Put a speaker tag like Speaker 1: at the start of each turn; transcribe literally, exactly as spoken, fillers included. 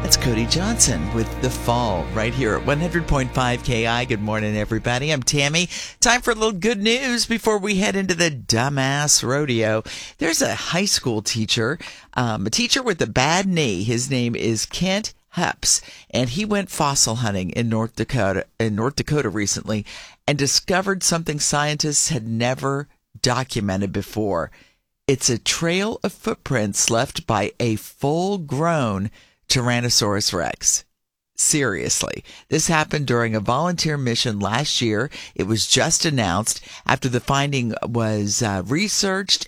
Speaker 1: That's Cody Johnson with The Fall right here at one hundred point five K I. Good morning, everybody. I'm Tammy. Time for a little good news before we head into the dumbass rodeo. There's a high school teacher, um, a teacher with a bad knee. His name is Kent Hups, and he went fossil hunting in North Dakota, in North Dakota recently and discovered something scientists had never documented before. It's a trail of footprints left by a full-grown Tyrannosaurus Rex. Seriously. This happened during a volunteer mission last year. It was just announced after the finding was uh, researched